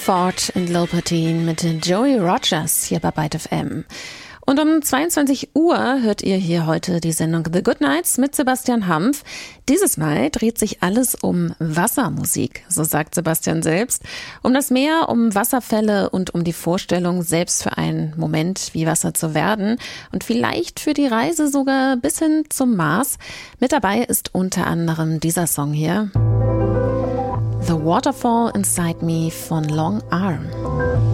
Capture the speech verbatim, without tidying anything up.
Ford and Lopatin mit Joey Rogers hier bei Byte F M. Und um zweiundzwanzig Uhr hört ihr hier heute die Sendung The Good Nights mit Sebastian Hampf. Dieses Mal dreht sich alles um Wassermusik, so sagt Sebastian selbst. Um das Meer, um Wasserfälle und um die Vorstellung, selbst für einen Moment wie Wasser zu werden. Und vielleicht für die Reise sogar bis hin zum Mars. Mit dabei ist unter anderem dieser Song hier. The Waterfall Inside Me von Long Arm.